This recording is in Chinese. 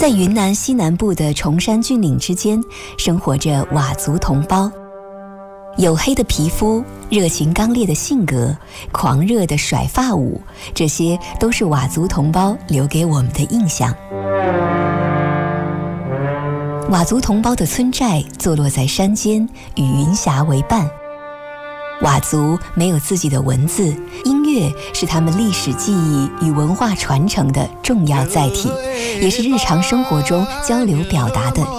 在云南西南部的崇山峻岭之间，生活着佤族同胞。黝黑的皮肤、热情刚烈的性格、狂热的甩发舞，这些都是佤族同胞留给我们的印象。佤族同胞的村寨坐落在山间，与云霞为伴。佤族没有自己的文字，音乐是他们历史记忆与文化传承的重要载体，也是日常生活中交流表达的